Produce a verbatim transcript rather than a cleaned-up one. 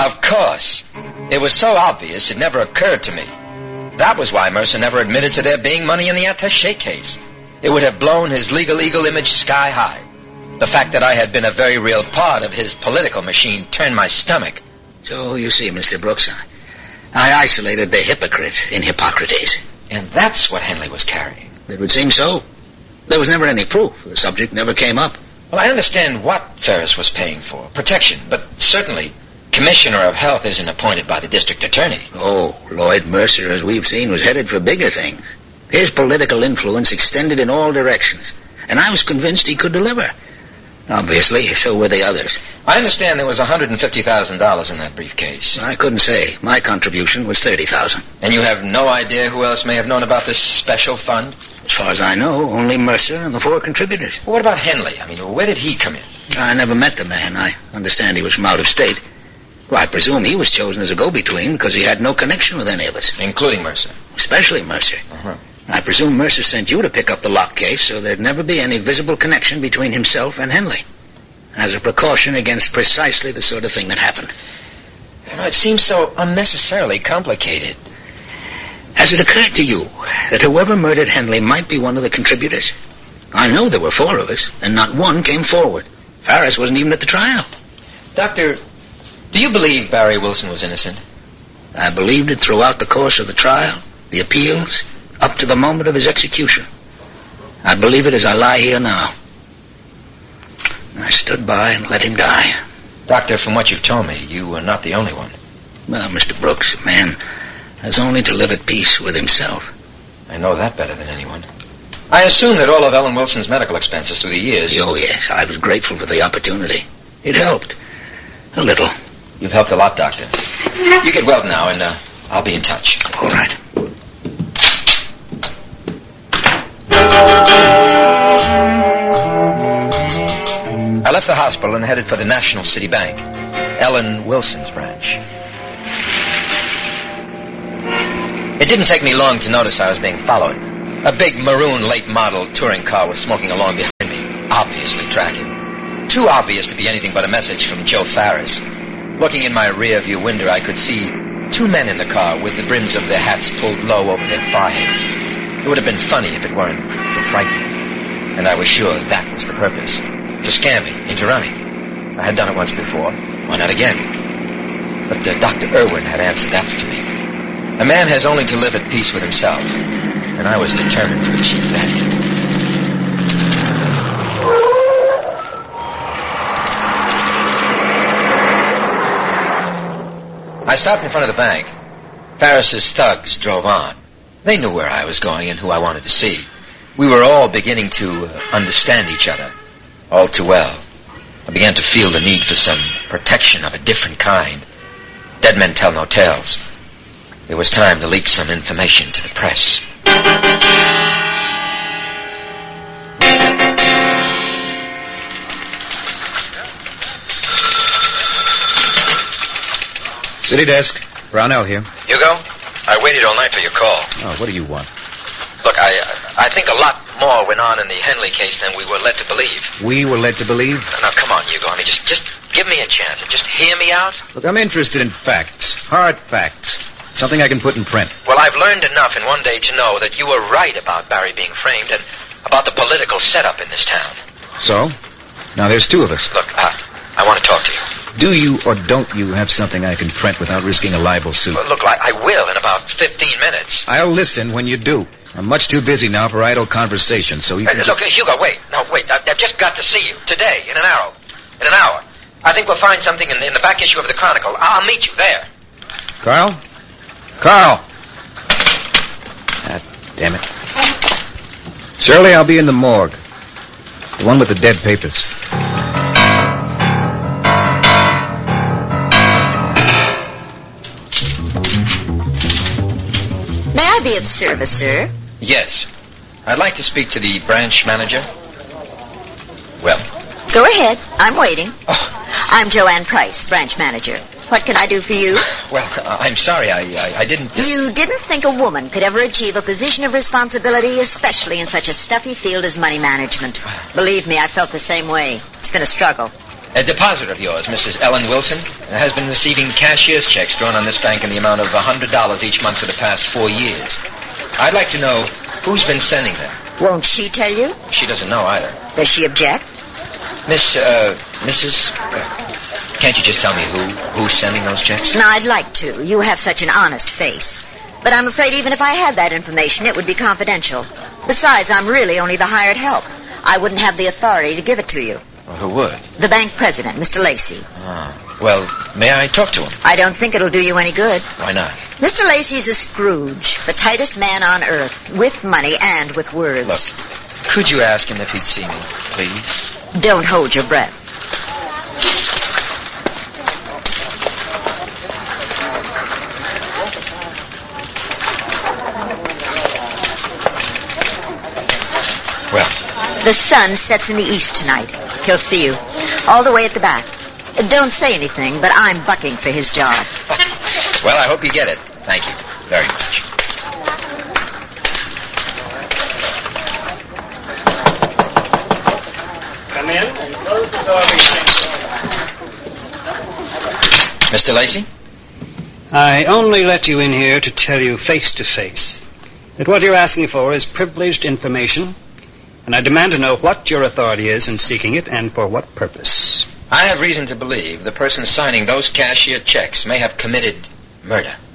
Of course. It was so obvious it never occurred to me. That was why Mercer never admitted to there being money in the attaché case. It would have blown his legal eagle image sky high. The fact that I had been a very real part of his political machine turned my stomach. So, you see, Mister Brooks, I isolated the hypocrite in Hippocrates. And that's what Henley was carrying. It would seem so. There was never any proof. The subject never came up. Well, I understand what Ferris was paying for, protection, but certainly Commissioner of Health isn't appointed by the district attorney. Oh, Lloyd Mercer, as we've seen, was headed for bigger things. His political influence extended in all directions, and I was convinced he could deliver. Obviously, so were the others. I understand there was one hundred fifty thousand dollars in that briefcase. I couldn't say. My contribution was thirty thousand dollars. And you have no idea who else may have known about this special fund? As far as I know, only Mercer and the four contributors. Well, what about Henley? I mean, where did he come in? I never met the man. I understand he was from out of state. Well, I presume he was chosen as a go-between because he had no connection with any of us. Including Mercer? Especially Mercer. Uh-huh. I presume Mercer sent you to pick up the lock case so there'd never be any visible connection between himself and Henley. As a precaution against precisely the sort of thing that happened. You know, it seems so unnecessarily complicated. Has it occurred to you that whoever murdered Henley might be one of the contributors? I know there were four of us, and not one came forward. Ferris wasn't even at the trial. Doctor, do you believe Barry Wilson was innocent? I believed it throughout the course of the trial, the appeals, up to the moment of his execution. I believe it as I lie here now. I stood by and let him die. Doctor, from what you've told me, you were not the only one. Well, Mister Brooks, a man has only to live at peace with himself. I know that better than anyone. I assume that all of Ellen Wilson's medical expenses through the years... Oh, yes, I was grateful for the opportunity. It helped. A little. You've helped a lot, Doctor. You get well now, and uh, I'll be in touch. All right. I left the hospital and headed for the National City Bank, Ellen Wilson's branch. It didn't take me long to notice I was being followed. A big maroon late model touring car was smoking along behind me, obviously tracking. Too obvious to be anything but a message from Joe Ferris. Looking in my rear view window, I could see two men in the car with the brims of their hats pulled low over their foreheads. It would have been funny if it weren't so frightening. And I was sure that was the purpose. To scare me into running. I had done it once before. Why not again? But uh, Doctor Irwin had answered that for me. A man has only to live at peace with himself, and I was determined to achieve that end. I stopped in front of the bank. Ferris's thugs drove on. They knew where I was going and who I wanted to see. We were all beginning to uh, understand each other. All too well. I began to feel the need for some protection of a different kind. Dead men tell no tales. It was time to leak some information to the press. City desk. Brownell here. Hugo, I waited all night for your call. Oh, what do you want? Look, I I think a lot more went on in the Henley case than we were led to believe. We were led to believe? Now, come on, Hugo. I mean, just, just give me a chance and just hear me out. Look, I'm interested in facts. Hard facts. Something I can put in print. Well, I've learned enough in one day to know that you were right about Barry being framed and about the political setup in this town. So? Now there's two of us. Look, uh, I want to talk to you. Do you or don't you have something I can print without risking a libel suit? Well, look, I, I will in about fifteen minutes. I'll listen when you do. I'm much too busy now for idle conversation, so you can uh, just... Look, uh, Hugo, wait. No, wait. I, I've just got to see you. Today, in an hour. In an hour. I think we'll find something in, in the back issue of the Chronicle. I'll meet you there. Carl? Carl! Ah, damn it. Shirley, I'll be in the morgue. The one with the dead papers. May I be of service, sir? Yes. I'd like to speak to the branch manager. Well? Go ahead. I'm waiting. Oh. I'm Joanne Price, branch manager. What can I do for you? Well, uh, I'm sorry. I, I, I didn't... Uh... You didn't think a woman could ever achieve a position of responsibility, especially in such a stuffy field as money management. Believe me, I felt the same way. It's been a struggle. A depositor of yours, Missus Ellen Wilson, has been receiving cashier's checks drawn on this bank in the amount of one hundred dollars each month for the past four years. I'd like to know who's been sending them. Won't she tell you? She doesn't know either. Does she object? Miss, uh, Missus Uh, can't you just tell me who, who's sending those checks? No, I'd like to. You have such an honest face. But I'm afraid even if I had that information, it would be confidential. Besides, I'm really only the hired help. I wouldn't have the authority to give it to you. Well, who would? The bank president, Mister Lacey. Ah, well, may I talk to him? I don't think it'll do you any good. Why not? Mister Lacey's a Scrooge, the tightest man on earth, with money and with words. Look, could you ask him if he'd see me, please? Don't hold your breath. Well? The sun sets in the east tonight. He'll see you. All the way at the back. Don't say anything, but I'm bucking for his job. Well, I hope you get it. Thank you very much. Come in and close the door behind you. Mister Lacey? I only let you in here to tell you face to face that what you're asking for is privileged information, and I demand to know what your authority is in seeking it and for what purpose. I have reason to believe the person signing those cashier checks may have committed murder.